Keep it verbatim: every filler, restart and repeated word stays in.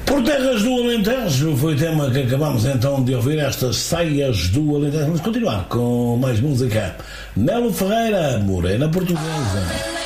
Por terras do Alentejo foi o tema que acabamos então de ouvir, estas saias do Alentejo. Vamos continuar com mais música. Nelo Ferreira, Morena Portuguesa.